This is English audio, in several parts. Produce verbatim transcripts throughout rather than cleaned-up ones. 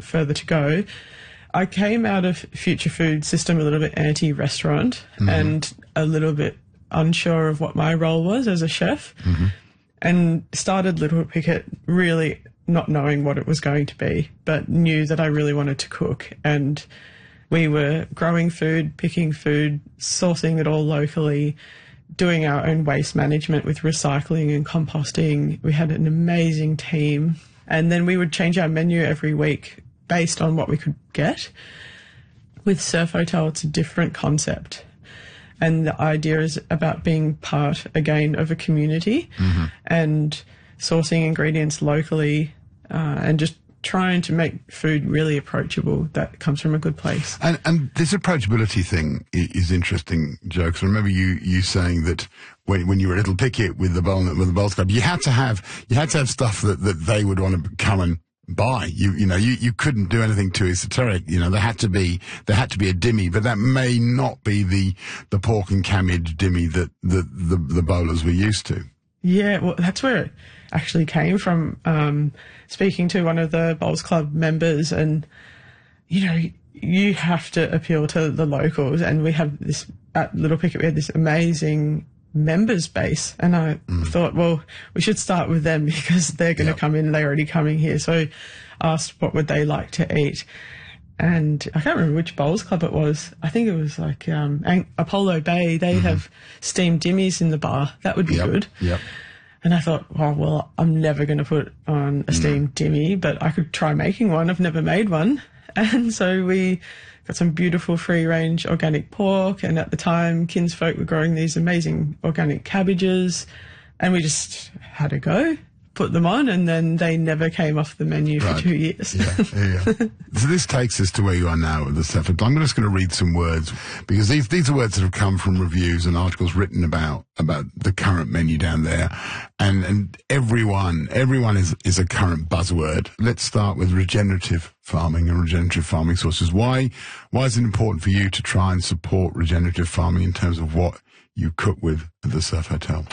further to go. I came out of Future Food System a little bit anti-restaurant mm-hmm. and a little bit unsure of what my role was as a chef mm-hmm. and started Little Picket really not knowing what it was going to be, but knew that I really wanted to cook. And we were growing food, picking food, sourcing it all locally, doing our own waste management with recycling and composting. We had an amazing team. And then we would change our menu every week based on what we could get. With Surf Hotel, it's a different concept. And the idea is about being part, again, of a community mm-hmm. and sourcing ingredients locally uh, and just trying to make food really approachable that comes from a good place. And, and this approachability thing is interesting, Jo, because I remember you, you saying that when, when you were a Little Picket with the Bowl, with the Bowls Club, you had to have, you had to have stuff that, that they would want to come and buy. You, you know, you, you couldn't do anything too esoteric. You know, there had to be, there had to be a dimmy, but that may not be the, the pork and cabbage dimmy that the, the, the bowlers were used to. Yeah, well, that's where it actually came from. Um, speaking to one of the Bowls Club members, and, you know, you have to appeal to the locals, and we have this, at Little Picket, we had this amazing members base, and I mm. thought, well, we should start with them because they're going to yep. come in, they're already coming here. So I asked what would they like to eat, and I can't remember which Bowls Club it was. I think it was like um, Apollo Bay. They mm-hmm. have steamed dimmies in the bar. That would be yep. good. Yep. And I thought, oh, well, I'm never going to put on a steamed mm. dimmy, but I could try making one. I've never made one. And so we got some beautiful free-range organic pork, and at the time, Kinsfolk were growing these amazing organic cabbages, and we just had a go, put them on, and then they never came off the menu right. for two years. Yeah, yeah, yeah. So this takes us to where you are now with the Surf Hotel. I'm just going to read some words, because these these are words that have come from reviews and articles written about about the current menu down there, and and everyone everyone is is a current buzzword. Let's start with regenerative farming and regenerative farming sources. Why why is it important for you to try and support regenerative farming in terms of what you cook with at the Surf Hotel?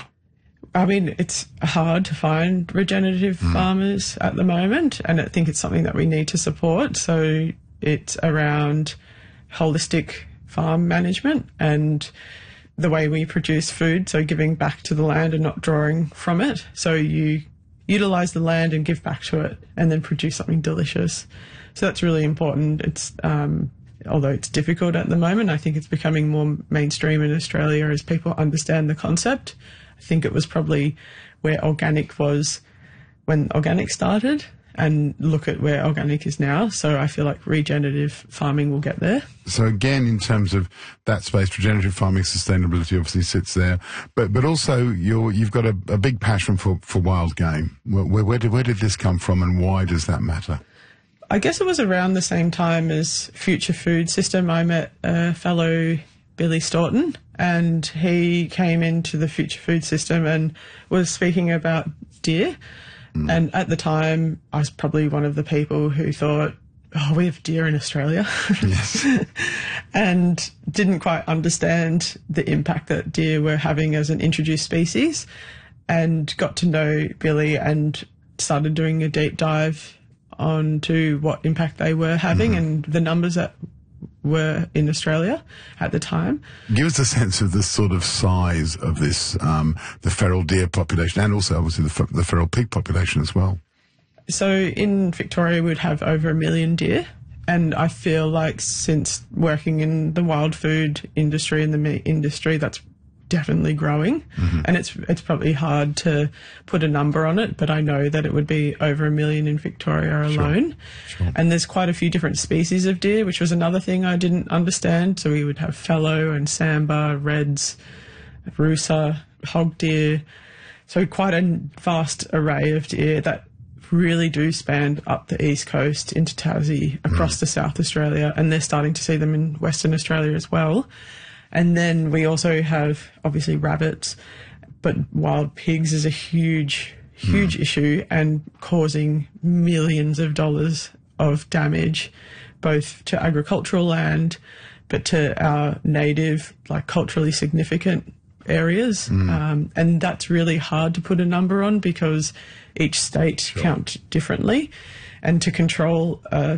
I mean, it's hard to find regenerative mm. farmers at the moment, and I think it's something that we need to support. So it's around holistic farm management and the way we produce food, so giving back to the land and not drawing from it. So you utilise the land and give back to it and then produce something delicious. So that's really important. It's um, although it's difficult at the moment, I think it's becoming more mainstream in Australia as people understand the concept. I think it was probably where organic was when organic started, and look at where organic is now. So I feel like regenerative farming will get there. So again, in terms of that space, regenerative farming, sustainability obviously sits there, but but also you're, you've got a, a big passion for, for wild game. Where, where, where, did, where did this come from, and why does that matter? I guess it was around the same time as Future Food System. I met a fellow, Billy Staunton, and he came into the Future Food System and was speaking about deer. Mm. And at the time, I was probably one of the people who thought, oh, we have deer in Australia. Yes. And didn't quite understand the impact that deer were having as an introduced species, and got to know Billy and started doing a deep dive onto what impact they were having mm-hmm. and the numbers that were in Australia at the time. Give us a sense of the sort of size of this, um, the feral deer population, and also obviously the, the feral pig population as well. So in Victoria, we'd have over a million deer. And I feel like since working in the wild food industry and the meat industry, that's definitely growing. Mm-hmm. And it's it's probably hard to put a number on it, but I know that it would be over a million in Victoria alone. Sure. Sure. And there's quite a few different species of deer, which was another thing I didn't understand. So we would have fallow and sambar, reds, rusa, hog deer. So quite a vast array of deer that really do span up the east coast into Tassie, across mm. to South Australia, and they're starting to see them in Western Australia as well. And then we also have, obviously, rabbits, but wild pigs is a huge, huge mm. issue and causing millions of dollars of damage, both to agricultural land, but to our native, like, culturally significant areas. Mm. Um, and that's really hard to put a number on because each state sure. count differently. And to control a